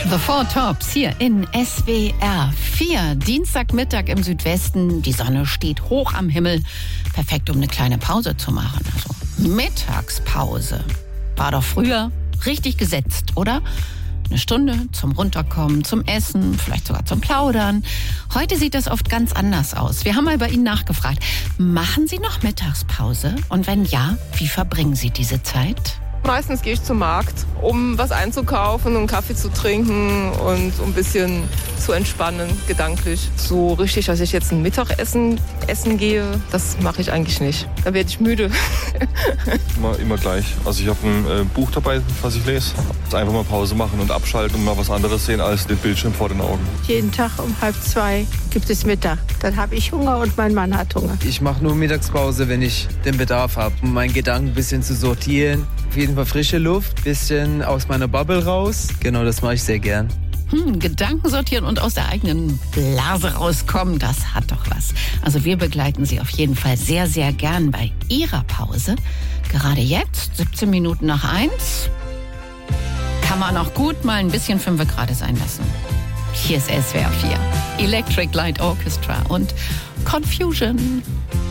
The Four Tops hier in SWR 4. Dienstagmittag im Südwesten. Die Sonne steht hoch am Himmel. Perfekt, um eine kleine Pause zu machen. Also Mittagspause. War doch früher richtig gesetzt, oder? Eine Stunde zum Runterkommen, zum Essen, vielleicht sogar zum Plaudern. Heute sieht das oft ganz anders aus. Wir haben mal bei Ihnen nachgefragt. Machen Sie noch Mittagspause? Und wenn ja, wie verbringen Sie diese Zeit? Meistens gehe ich zum Markt, um was einzukaufen, um Kaffee zu trinken und ein bisschen zu entspannen, gedanklich. So richtig, dass ich jetzt ein Mittagessen essen gehe, das mache ich eigentlich nicht. Da werde ich müde. Immer gleich. Also ich habe ein Buch dabei, was ich lese. Einfach mal Pause machen und abschalten und mal was anderes sehen als den Bildschirm vor den Augen. Jeden Tag um 1:30 gibt es Mittag. Dann habe ich Hunger und mein Mann hat Hunger. Ich mache nur Mittagspause, wenn ich den Bedarf habe, um meinen Gedanken ein bisschen zu sortieren. Auf jeden Fall frische Luft, ein bisschen aus meiner Bubble raus. Genau, das mache ich sehr gern. Gedanken sortieren und aus der eigenen Blase rauskommen, das hat doch was. Also wir begleiten Sie auf jeden Fall sehr, sehr gern bei Ihrer Pause. Gerade jetzt, 17 Minuten nach 1, kann man auch gut mal ein bisschen 5 Grad sein lassen. Hier ist SWR 4, Electric Light Orchestra und Confusion.